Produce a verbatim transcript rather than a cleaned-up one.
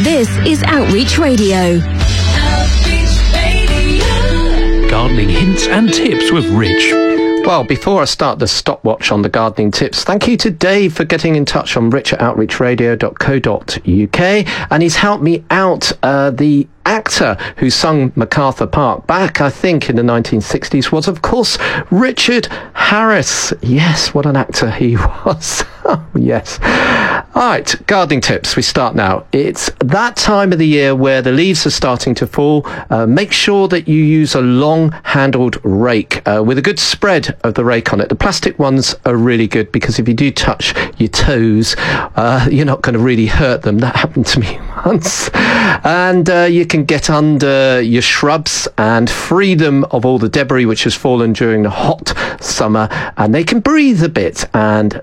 This is Outreach Radio. Outreach Radio. Gardening hints and tips with Rich. Well, before I start the stopwatch on the gardening tips, thank you to Dave for getting in touch on rich at outreach radio dot co dot uk, and he's helped me out. Uh, the actor who sung MacArthur Park back, I think, in the nineteen sixties was, of course, Richard Harris. Yes, what an actor he was. Oh, yes. All right, gardening tips. We start now. It's that time of the year where the leaves are starting to fall. Uh, make sure that you use a long-handled rake uh, with a good spread of the rake on it. The plastic ones are really good because if you do touch your toes, uh, you're not going to really hurt them. That happened to me once. And uh, you can get under your shrubs and free them of all the debris which has fallen during the hot summer, and they can breathe a bit, and